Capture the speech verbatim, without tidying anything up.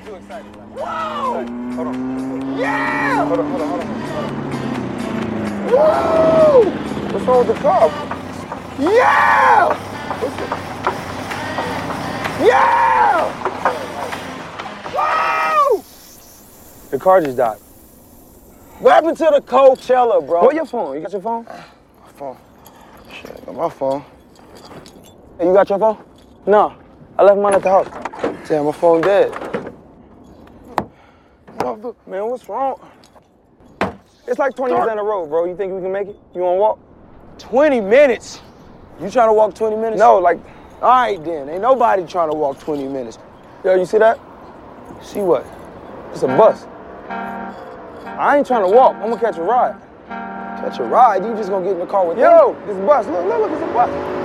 Too excited. Whoa! Hold on. Yeah! Hold on, hold on, hold on. Hold on. Whoa! What's wrong with the car? Yeah! Yeah! Whoa! The car just died. What happened to the Coachella, bro? Where your phone? You got your phone? My phone. Shit, I got my phone. Hey, you got your phone? No. I left mine at the house. Damn, my phone dead. Man, what's wrong? It's like twenty minutes down the road, bro. You think we can make it? You wanna walk? twenty minutes? You trying to walk twenty minutes? No, like, all right then. Ain't nobody trying to walk twenty minutes. Yo, you see that? See what? It's a bus. I ain't trying to walk. I'm gonna catch a ride. Catch a ride? You just gonna get in the car with Yo, this bus. Look, look, look, it's a bus.